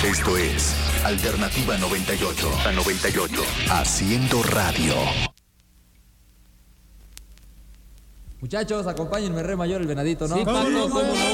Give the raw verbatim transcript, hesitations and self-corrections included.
Esto es Alternativa noventa y ocho. A noventa y ocho. Haciendo radio. Muchachos, acompáñenme, Re Mayor, el Venadito, ¿no? Sí, Paco, ¿cómo no?